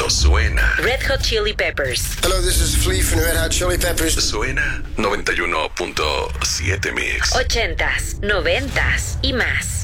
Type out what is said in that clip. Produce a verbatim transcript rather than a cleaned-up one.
suena. Red Hot Chili Peppers. Hello, this is Flea from Red Hot Chili Peppers. Suena noventa y uno punto siete Mix. Ochentas, noventas y más.